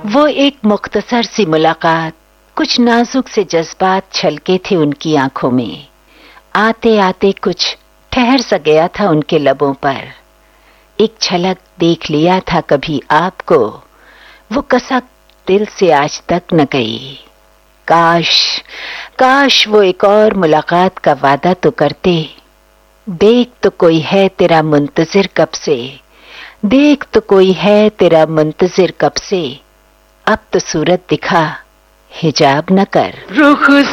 वो एक मुख्तसर सी मुलाकात, कुछ नाजुक से जज्बात छलके थे उनकी आंखों में। आते आते कुछ ठहर सा गया था उनके लबों पर। एक झलक देख लिया था कभी आपको, वो कसक दिल से आज तक न गई। काश काश वो एक और मुलाकात का वादा तो करते। देख तो कोई है तेरा मुंतजिर कब से, देख तो कोई है तेरा मुंतजिर कब से, अब तो सूरत दिखा हिजाब न कर। रुख